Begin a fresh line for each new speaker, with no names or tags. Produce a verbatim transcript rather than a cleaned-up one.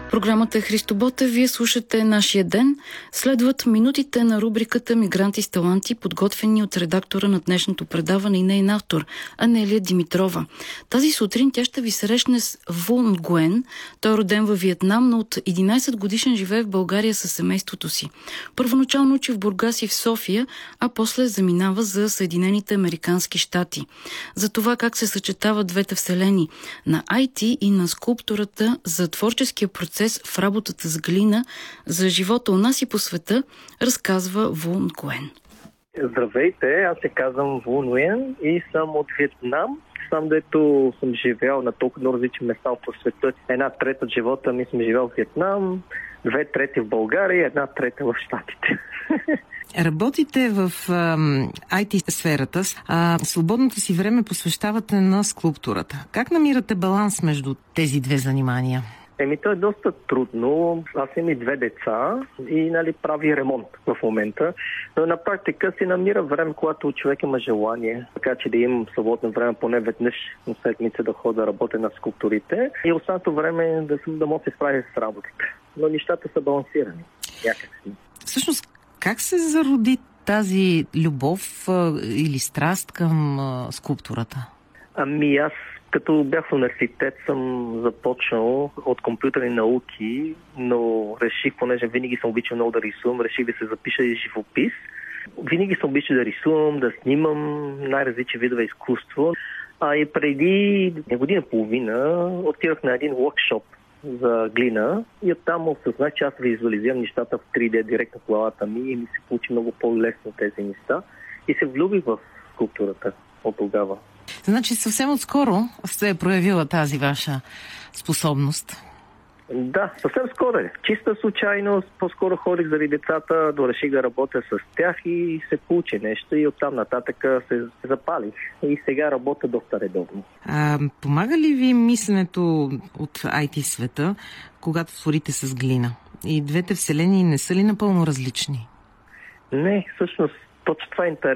Програмата е Христо Ботев. Вие слушате Нашия ден. Следват минутите на рубриката Мигранти с таланти, подготвени от редактора на днешното предаване и нейн автор Анелия Димитрова. Тази сутрин тя ще ви срещне с Vu Nguyen. Той е роден във Виетнам, но от единайсет годишен живее в България със семейството си. Първоначално учи в Бургас и в София, а после заминава за Съединените американски щати. За това как се съчетават двете вселени на ай ти и на скулптурата, за творческия процес в работата с глина, за живота у нас и по света, разказва Vu Nguyen.
Здравейте, аз се казвам Vu Nguyen и съм от Виетнам. Сам дето съм живял на толкова много различни места по света. Една трета от живота ми съм живял в Виетнам, две трети в България и една трета в Щатите.
Работите в ай ти сферата, а свободното си време посвещавате на скулптурата. Как намирате баланс между тези две занимания?
Еми, то е доста трудно. Аз имам и две деца и нали, прави ремонт в момента. Но на практика си намира време, когато човек има желание. Така че да имам свободно време поне веднъж на седмица да ходя да работя на скулптурите. И останалото време да, съм, да мога да се справя с работата. Но нещата са балансирани. Някакси.
Всъщност, как се зароди тази любов а, или страст към а, скулптурата?
Ами аз като бях в университет съм започнал от компютърни науки, но реших, понеже винаги съм обичал много да рисувам, реших да се запиша и живопис. Винаги съм обичал да рисувам, да снимам най-различни видове изкуство. А и преди година и половина отидох на един workshop за глина и оттам осъзнах, че аз визуализирам нещата в три Д директно в главата ми и ми се получи много по-лесно тези неща. И се влюбих в скулптурата от тогава.
Значи съвсем отскоро се е проявила тази ваша способност.
Да, съвсем скоро е. Чиста случайност, по-скоро ходих заради децата, дореших да работя с тях и се получи нещо и оттам нататък се запалих. И сега работя доста редовно.
А, помага ли ви мисленето от ай ти света, когато творите с глина? И двете вселени не са ли напълно различни?
Не, всъщност точно това е интересно.